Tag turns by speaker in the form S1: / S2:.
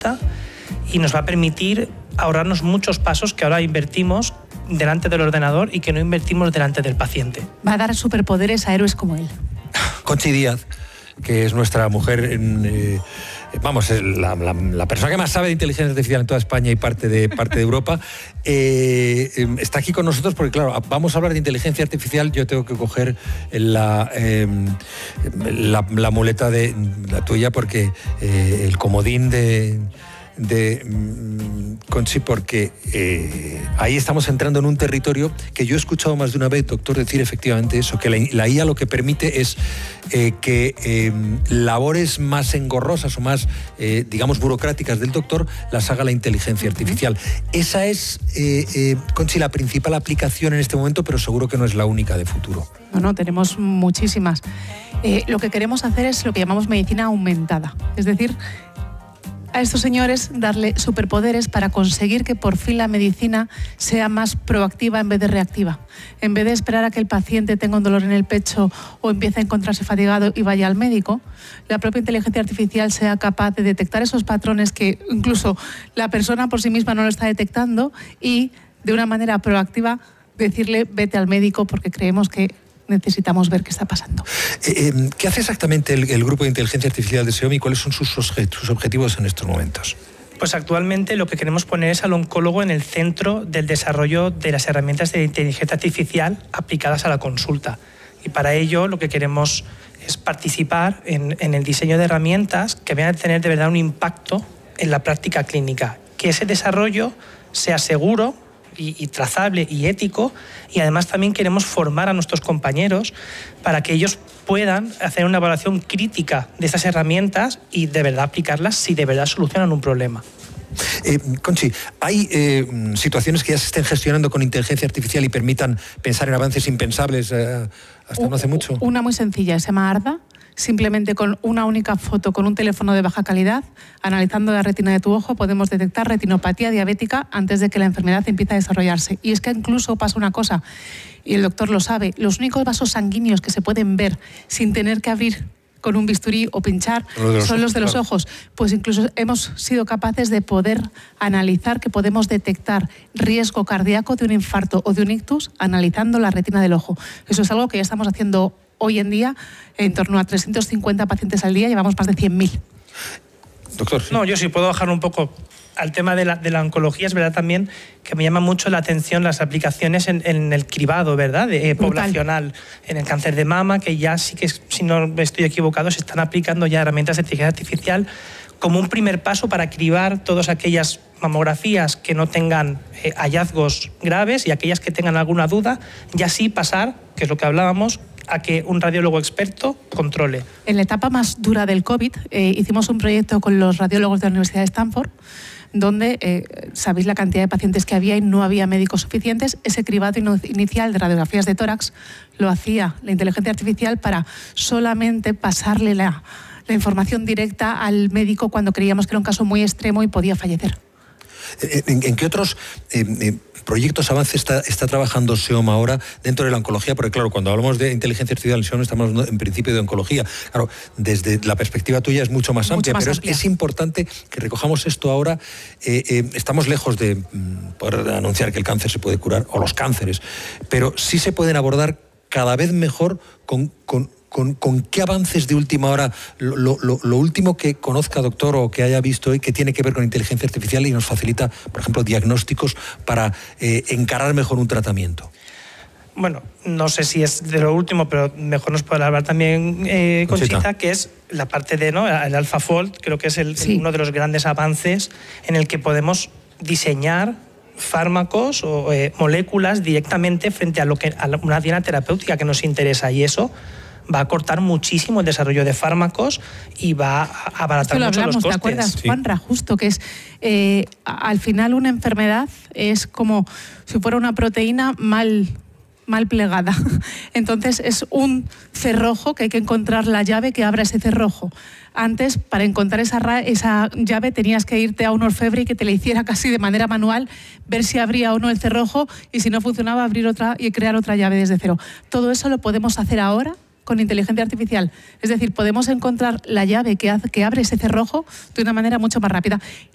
S1: y nos va a permitir ahorrarnos muchos pasos que ahora invertimos delante del ordenador y que no invertimos delante del paciente.
S2: Va a dar superpoderes a héroes como él.
S3: Conchi Díaz, que es nuestra mujer, la persona que más sabe de inteligencia artificial en toda España y parte de Europa, está aquí con nosotros porque, claro, vamos a hablar de inteligencia artificial. Yo tengo que coger la muleta de la tuya porque el comodín de Conchi, porque ahí estamos entrando en un territorio que yo he escuchado más de una vez, doctor, decir efectivamente eso, que la IA lo que permite es que labores más engorrosas o más, digamos, burocráticas del doctor las haga la inteligencia artificial. Esa es, Conchi, la principal aplicación en este momento, pero seguro que no es la única de futuro.
S2: No, tenemos muchísimas. Lo que queremos hacer es lo que llamamos medicina aumentada, es decir, a estos señores darle superpoderes para conseguir que por fin la medicina sea más proactiva en vez de reactiva. En vez de esperar a que el paciente tenga un dolor en el pecho o empiece a encontrarse fatigado y vaya al médico, la propia inteligencia artificial sea capaz de detectar esos patrones que incluso la persona por sí misma no lo está detectando y de una manera proactiva decirle vete al médico porque creemos que necesitamos ver qué está pasando.
S3: ¿Qué hace exactamente el grupo de inteligencia artificial de Xiaomi? ¿Cuáles son sus objetivos en estos momentos?
S1: Pues actualmente lo que queremos poner es al oncólogo en el centro del desarrollo de las herramientas de inteligencia artificial aplicadas a la consulta. Y para ello lo que queremos es participar en el diseño de herramientas que vayan a tener de verdad un impacto en la práctica clínica. Que ese desarrollo sea seguro y trazable y ético, y además también queremos formar a nuestros compañeros para que ellos puedan hacer una evaluación crítica de estas herramientas y de verdad aplicarlas si de verdad solucionan un problema.
S3: Conchi, ¿hay situaciones que ya se estén gestionando con inteligencia artificial y permitan pensar en avances impensables hasta no hace mucho?
S2: Una muy sencilla, se llama ARDA. Simplemente con una única foto con un teléfono de baja calidad, analizando la retina de tu ojo, podemos detectar retinopatía diabética antes de que la enfermedad empiece a desarrollarse. Y es que incluso pasa una cosa, y el doctor lo sabe, los únicos vasos sanguíneos que se pueden ver sin tener que abrir con un bisturí o pinchar son los de los ojos. Pues incluso hemos sido capaces de poder analizar que podemos detectar riesgo cardíaco de un infarto o de un ictus analizando la retina del ojo. Eso es algo que ya estamos haciendo hoy en día, en torno a 350 pacientes al día, llevamos más de 100.000.
S3: Doctor.
S1: No, yo sí puedo bajar un poco al tema de la oncología. Es verdad también que me llama mucho la atención las aplicaciones en el cribado, ¿verdad? Poblacional, en el cáncer de mama, que ya sí que, si no estoy equivocado, se están aplicando ya herramientas de inteligencia artificial como un primer paso para cribar todas aquellas mamografías que no tengan hallazgos graves y aquellas que tengan alguna duda, y así pasar, que es lo que hablábamos, a que un radiólogo experto controle.
S2: En la etapa más dura del COVID hicimos un proyecto con los radiólogos de la Universidad de Stanford, donde sabéis la cantidad de pacientes que había y no había médicos suficientes. Ese cribado inicial de radiografías de tórax lo hacía la inteligencia artificial para solamente pasarle la información directa al médico cuando creíamos que era un caso muy extremo y podía fallecer.
S3: ¿En qué otros proyectos, avances está trabajando Xiaomi ahora dentro de la oncología? Porque claro, cuando hablamos de inteligencia artificial en Xiaomi estamos hablando en principio de oncología. Claro, desde la perspectiva tuya es mucho más amplia, pero es importante que recojamos esto ahora. Estamos lejos de poder anunciar que el cáncer se puede curar, o los cánceres, pero sí se pueden abordar cada vez mejor ¿Con qué avances de última hora, lo último que conozca, doctor, o que haya visto hoy que tiene que ver con inteligencia artificial y nos facilita, por ejemplo, diagnósticos para encarar mejor un tratamiento?
S1: Bueno, no sé si es de lo último, pero mejor nos puede hablar también Conchita, que es la parte de, ¿no?, el AlphaFold. Creo que es uno de los grandes avances en el que podemos diseñar fármacos o moléculas directamente frente a una diana terapéutica que nos interesa, y eso va a cortar muchísimo el desarrollo de fármacos y va a abaratar mucho los costes.
S2: ¿Te acuerdas, Juanra? Justo, que es al final una enfermedad es como si fuera una proteína mal plegada. Entonces es un cerrojo que hay que encontrar la llave que abra ese cerrojo. Antes, para encontrar esa llave, tenías que irte a un orfebre y que te la hiciera casi de manera manual, ver si abría o no el cerrojo, y si no funcionaba, abrir otra y crear otra llave desde cero. Todo eso lo podemos hacer ahora con inteligencia artificial. Es decir, podemos encontrar la llave que abre ese cerrojo de una manera mucho más rápida.